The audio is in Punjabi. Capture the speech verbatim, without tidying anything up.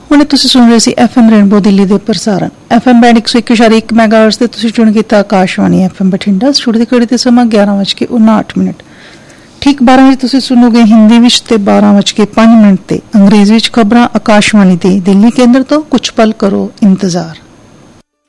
ਹੁਣੇ ਤੁਸੀਂ ਸੁਣ ਰਹੇ ਸੀ ਐਫ ਐਮ ਰੇਨਬੋ ਦਿੱਲੀ ਦੇ ਪ੍ਰਸਾਰਣ ਐਫ ਐਮ ਬੈਂਡ ਇੱਕ ਸੌ ਇੱਕ ਇਸ਼ਾਰੇ ਇੱਕ ਮੈਗਾਹਰਟਜ਼ ਤੇ ਤੁਸੀਂ ਚੁਣ ਕੀਤਾ Akashvani F M Bathinda. Studio ਦੀ ਘੜੀ ਤੇ ਸਮਾਂ ਗਿਆਰਾਂ ਵੱਜ ਕੇ ਉਨਾਹਠ ਮਿੰਟ। ਠੀਕ ਬਾਰਾਂ ਵਜੇ ਤੁਸੀਂ ਸੁਣੋਗੇ ਹਿੰਦੀ ਵਿੱਚ ਤੇ ਬਾਰਾਂ ਵੱਜ ਕੇ ਪੰਜ ਮਿੰਟ ਤੇ ਅੰਗਰੇਜ਼ੀ ਵਿੱਚ ਖਬਰਾਂ ਆਕਾਸ਼ਵਾਣੀ ਦੇ ਦਿੱਲੀ ਕੇਂਦਰ ਤੋਂ। ਕੁਝ ਪਲ ਕਰੋ ਇੰਤਜ਼ਾਰ।